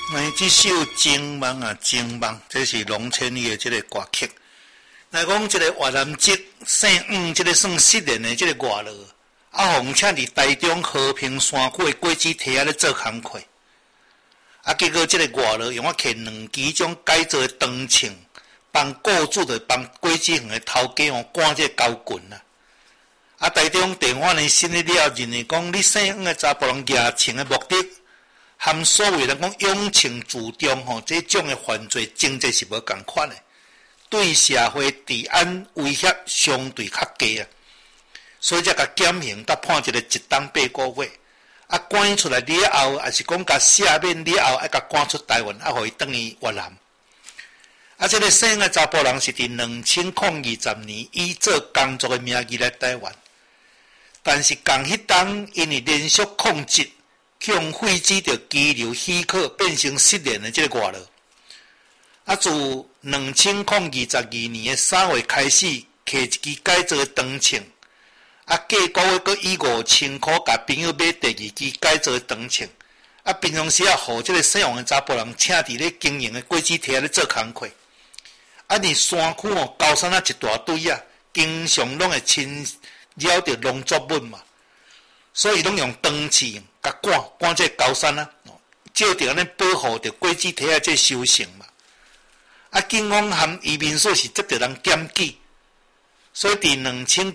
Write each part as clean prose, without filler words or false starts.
这首《情梦》啊，《情梦》这是龙千里的这个歌曲。来讲这个越南籍姓黄，这个算失联的这个外劳，红请伫台中和平山区的果子梯咧做工课。结果这个外劳用我摕2支种改造的长枪，帮雇主的帮果子园的头家赶这交棍啊。台中地法院审理了，认为讲你姓黄的查甫人举枪的目的。含所谓人讲用情自重这种的犯罪情节是无共款的，对社会治安威胁相对较低啊，所以才甲减刑，甲判一个1档8个月。赶出来了后，也是讲甲赦免了后，甲赶出台湾，互伊转去越南。这个姓的查甫人是伫2020年以做工作的名义来台湾，但是共迄当因为连续控制。向废止着居留许可，变成失联的这个外劳。自2022年的3月开始，摕一支改造的长枪，隔个月阁以5000块甲朋友买第2支改造的长枪。平常时互这个姓黄的查甫人请伫咧经营的果子梯咧做工课。你山区高山一大堆经常拢会侵扰着农作物嘛。所以拢用长刺甲赶这高山照着安尼保护着果子梯这修成嘛。警方含移民署是接着人检举，所以伫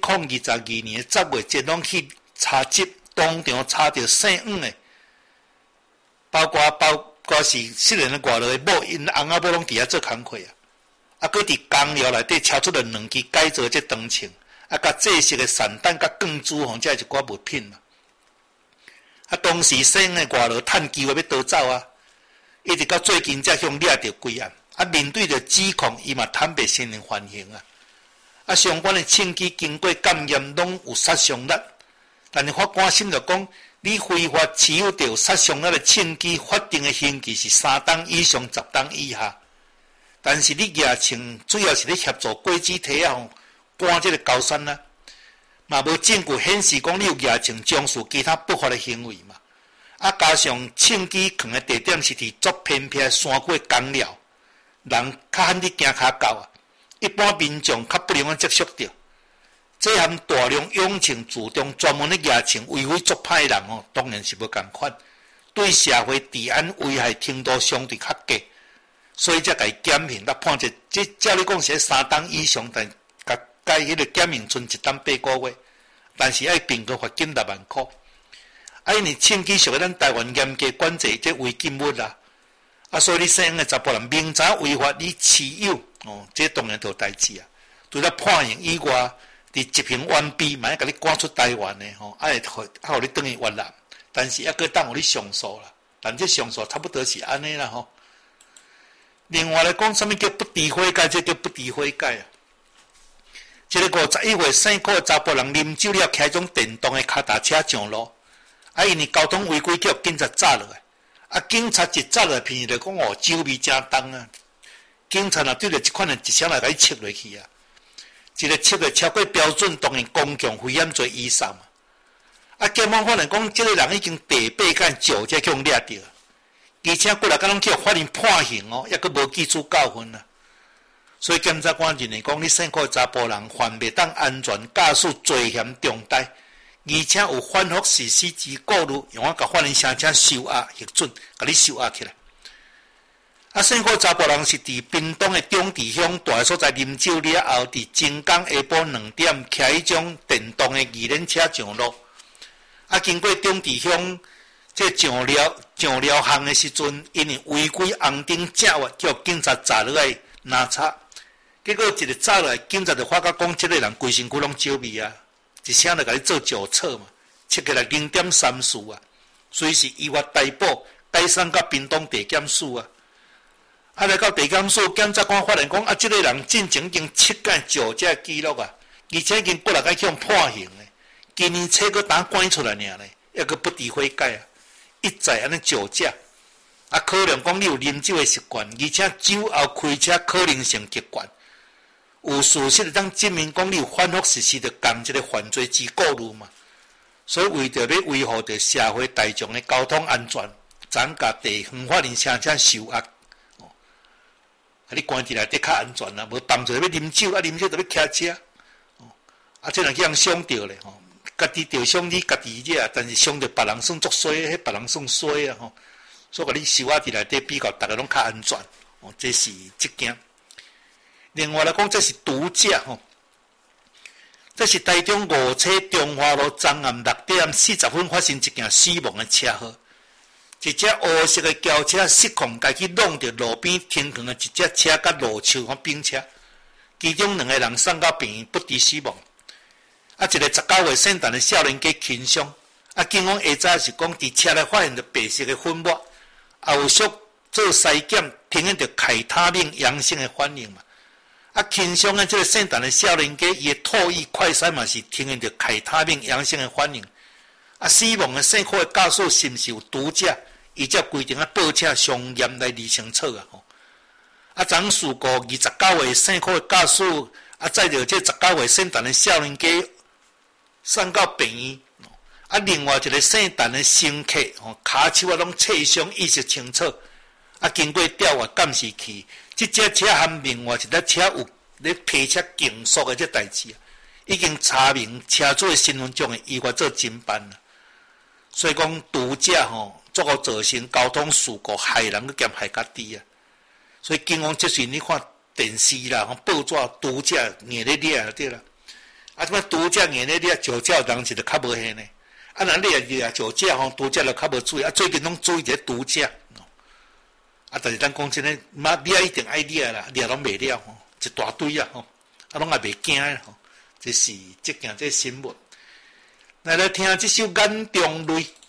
2022年10月节拢去查缉，当场查着姓黄的，包括是失联的外劳的某，因翁仔某拢伫遐做工课佫伫工寮内底敲出了2支改造这长枪，甲制式的散弹甲钢珠这一寡物品嘛。当时姓的外劳趁机会要逃走一直到最近才向抓到归案。面对着指控，伊嘛坦白承认犯行相关的证据经过检验拢有杀伤力，但是法官审就讲，你非法持有着杀伤力的证据，法定的刑期是3档以上10档以下。但是你举枪主要是咧协助果子梯赶这个高山嘛无证据显示讲你有举枪从事其他不法的行为嘛。加上证据藏的地点是伫足偏僻的山区的工寮，人较罕你行骹到一般民众较不能接触到。这含大量用情自重、专门咧举枪为非作歹的人当然是无共款，对社会治安危害程度相对较低，所以才甲伊减刑，判这照你讲是3档以上，但甲迄个减刑剩1档8个月，但是并个罚金6万块。因为证据属于咱台湾严格管制这违禁物所以你姓黄的查甫人明知违法，你持有这当然就代志除了判刑以外，伫执行完毕，嘛要甲你赶出台湾的互你转去越南，但是还阁当互你上诉啦，但这上诉差不多是安尼啦另外来讲，什么叫不敌悔改？这叫不敌悔改这个51岁姓柯的查甫人啉酒了，开种电动的脚踏车上路，因为交通违规叫警察抓落来，警察一抓落来，骗就讲酒味真重警察对着这款的一箱来甲伊切落去一个切的超过标准，当然公共危险罪以上检方发现讲，这个人已经第8间酒才去抓到，而且过来甲拢叫法院判刑抑阁无记出教训所以检察官认为讲，你姓柯的查甫人犯袂当安全驾驶罪嫌重大，而且有反复实施之顾虑，用我甲法院申请收押核准，甲你收押起来。姓柯查甫人是伫屏东的中治乡大个所在啉酒了后，伫前港下晡2点骑迄种电动的二轮车上路，经过中治乡这上寮巷的时阵，因为违规红灯正月，叫警察查落来拿查。结果一个查落来，警察就发觉讲，这个人规身躯拢酒味一声就甲你做酒测嘛，测起来0.34随时依法逮捕，改送到屏东地检署来到地检署，检察官发现讲，这个人进前已经7件酒驾记录而且已经过来甲向判刑今年初个打关出来尔还阁不敌悔改一再安尼酒驾可能讲你有啉酒的习惯，而且酒后开车可能性极悬。有事实会当证明讲你有反复实施着共一个犯罪之顾虑嘛？所以为着要维护着社会大众的交通安全， 咱甲地方法院声请受压，你关伫内底较安全啦，无放做要啉酒，啉酒就要骑车，这人去人伤着咧吼，家己着伤你家己者，但是伤着别人算作衰，迄别人算衰啊吼，所以甲你收压伫内底比较，大家拢较安全，这是即件。另外来讲，这是毒驾吼。这是台中5车中华路昨暗6:40发生一件死亡的车祸，一只黑色的轿车失控，家去弄到路边停放的一只车甲路树并车，其中2个人送到病院不治死亡。一个19岁姓陈的少年家轻伤。警方下早是讲，伫车内发现着白色的粉末，后续做筛检，呈现着凯他命阳性的反应嘛。轻伤的这个姓陈的少年家，伊的唾液快筛嘛是呈现着凯他命阳性的反应。死亡的姓柯的驾驶是毋是有毒驾？伊则规定报车上验来厘清楚啊！昨事故29岁姓柯的驾驶，载着这19岁姓陈的少年家送到病院。另外一个姓陈的乘客，骹手拢刺伤，意识清楚。经过调阅监视器。这只车和另外一台车有咧批车竞速的这代志已经查明车主的身份证的依法做侦办了。所以讲毒驾足够造成交通事故，害人去兼害家己啊。所以警方即时你看电视啦，报纸毒驾硬咧掠就对啦。即摆毒驾硬咧掠，酒驾人是就较无限呢。若你掠酒驾毒驾就较无注意。最近拢注意一个毒驾。但是咱讲真诶，掠一定爱掠啦，掠拢袂了吼，一大堆啊吼，拢也袂惊吼，这是即件这新闻。来听这首《眼中泪》。